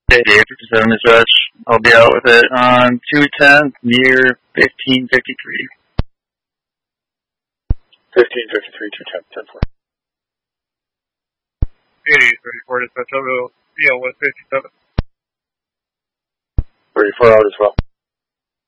Hey, 57 is Rush. I'll be out with it on 210 near 1553. 1553, 210, 10-4. 34 dispatch, I'll go, 157. 34 out as well.